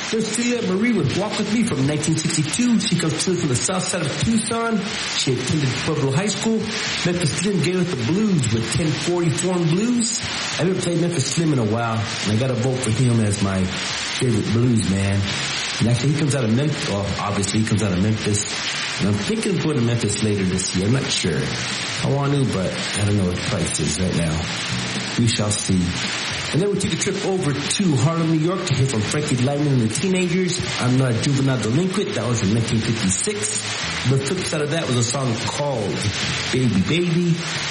There's Celia Marie with Walk With Me from 1962. She comes to us from the south side of Tucson. She attended Pueblo High School. Memphis Slim gave us the blues with 1040 Foreign Blues. I haven't played Memphis Slim in a while, and I got to vote for him as my favorite blues man. And actually, he comes out of Memphis. Well, obviously, he comes out of Memphis. And I'm thinking of going to Memphis later this year. I'm not sure. I want to, but I don't know what the price is right now. We shall see. And then we took a trip over to Harlem, New York to hear from Frankie Lyman and the Teenagers. I'm Not a Juvenile Delinquent. That was in 1956. The flip side of that was a song called Baby Baby.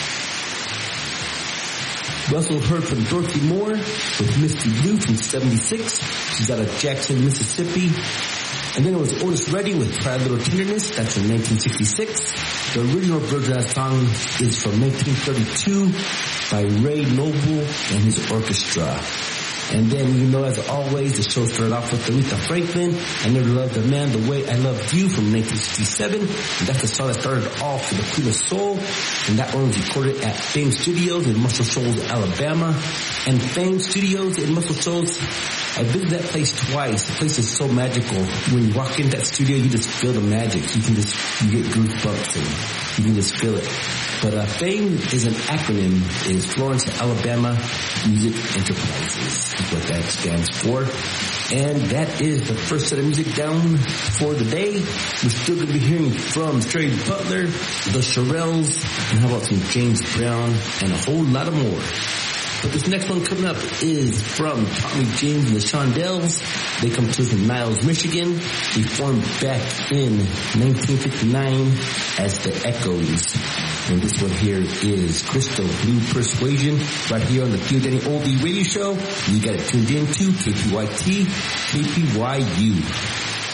We also heard from Dorothy Moore with Misty Blue from 76. She's out of Jackson, Mississippi. And then it was Otis Redding with Try a Little Tenderness. That's from 1966. The original version of that song is from 1932 by Ray Noble and his orchestra. And then, as always, the show started off with Aretha Franklin, I Never Loved a Man the Way I Loved You from 1967. And that's the song that started off with the Queen of Soul. And that one was recorded at Fame Studios in Muscle Shoals, Alabama. And Fame Studios in Muscle Shoals, I visited that place twice. The place is so magical. When you walk into that studio, you just feel the magic. You get goosebumps and you can just feel it. But FAME is an acronym, is Florence, Alabama Music Enterprises, is what that stands for. And that is the first set of music down for the day. We're still going to be hearing from Terry Butler, the Shirelles, and how about some James Brown, and a whole lot of more. But this next one coming up is from Tommy James and the Shondells. They come to us from Niles, Michigan. They formed back in 1959 as the Echoes. And this one here is Crystal Blue Persuasion right here on the Feel Danny Oldie Radio Show. You got it tuned in to KPYT, KPYU.